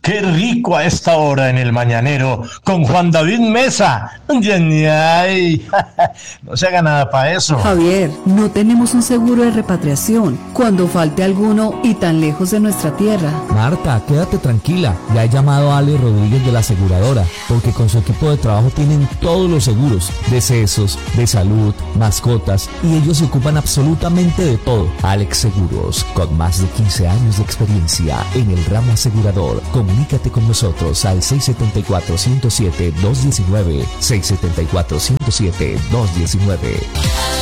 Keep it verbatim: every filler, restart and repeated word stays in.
Qué rico a esta hora en el mañanero con Juan David Mesa. Ay, ay, no se haga nada para eso. Javier, no tenemos un seguro de repatriación cuando falte alguno y tan lejos de nuestra tierra. Marta, quédate tranquila. Ya he llamado a Ale Rodríguez de la aseguradora, porque con su equipo de trabajo tienen todos los seguros, decesos, de salud, mascotas, y ellos se ocupan absolutamente de todo. Alex Seguros, con más de quince años de experiencia en el ramo asegurador. Comunícate con nosotros al seis siete cuatro, uno cero siete, dos uno nueve, seis siete cuatro, uno cero siete, dos uno nueve.